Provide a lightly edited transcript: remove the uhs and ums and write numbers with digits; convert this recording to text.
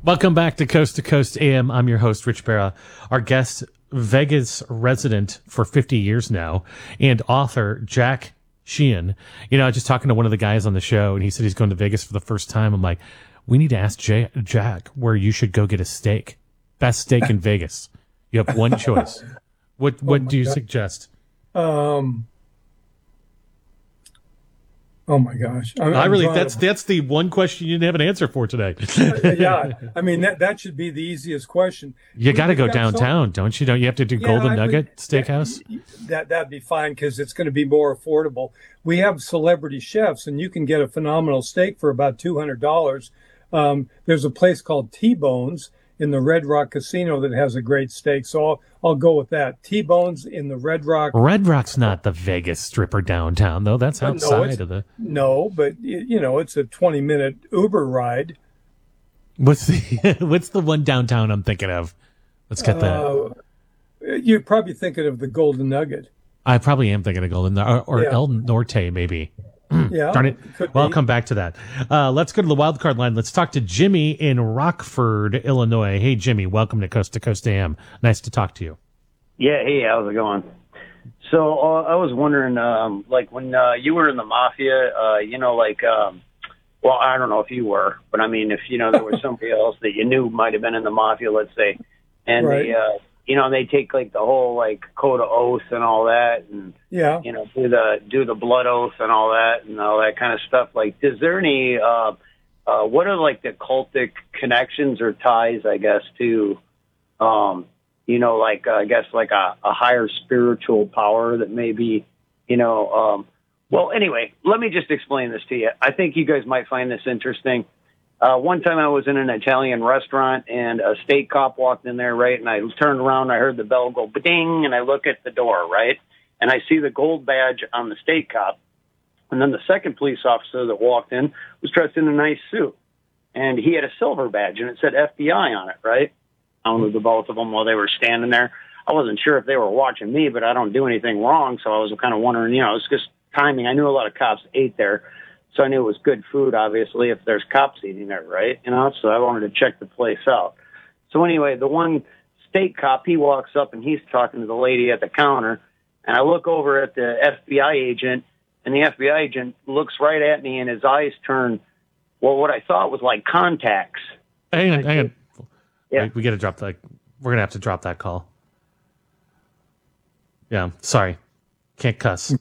Welcome back to Coast AM. I'm your host, Rich Barra. Our guest, Vegas resident for 50 years now, and author Jack Sheehan. You know, I was just talking to one of the guys on the show, and he said he's going to Vegas for the first time. I'm like, we need to ask Jack where you should go get a steak. Best steak in Vegas. You have one choice. What do you suggest? Oh my gosh! That's the one question you didn't have an answer for today. Yeah, I mean that should be the easiest question. You got to go downtown, don't you? Don't you have to do Golden Nugget Steakhouse? That'd be fine because it's going to be more affordable. We have celebrity chefs, and you can get a phenomenal steak for about $200. There's a place called T-Bones in the Red Rock Casino that has a great steak, so I'll go with that. T-Bones in the Red Rock. Red Rock's not the Vegas stripper downtown, though. That's outside of the... No, but, it's a 20-minute Uber ride. What's the one downtown I'm thinking of? Let's get that. You're probably thinking of the Golden Nugget. I probably am thinking of Golden or El Norte, maybe. Yeah. Darn it. Well, I'll come back to that. Let's go to the wild card line. Let's talk to Jimmy in Rockford, Illinois. Hey, Jimmy, welcome to Coast AM. Nice to talk to you. Yeah, hey, how's it going? So I was wondering, when you were in the mafia, well, I don't know if you were, but I mean, if, there was somebody else that you knew might have been in the mafia, let's say, and right. they take like the whole code of oath and all that, and do the blood oath and all that kind of stuff. Like, is there any what are like the cultic connections or ties, I guess, to I guess like a higher spiritual power that maybe well, anyway, let me just explain this to you. I think you guys might find this interesting. One time I was in an Italian restaurant and a state cop walked in there, right? And I turned around, and I heard the bell go ba-ding, and I look at the door, right? And I see the gold badge on the state cop. And then the second police officer that walked in was dressed in a nice suit. And he had a silver badge, and it said FBI on it, right? I don't know the both of them while they were standing there. I wasn't sure if they were watching me, but I don't do anything wrong, so I was kind of wondering, it's just timing. I knew a lot of cops ate there. So I knew it was good food, obviously, if there's cops eating there, right? So I wanted to check the place out. So anyway, the one state cop, he walks up and he's talking to the lady at the counter. And I look over at the FBI agent, and the FBI agent looks right at me, and his eyes turn, well, what I thought was like contacts. Hang on. Yeah. We got to drop that. We're going to have to drop that call. Yeah, sorry. Can't cuss.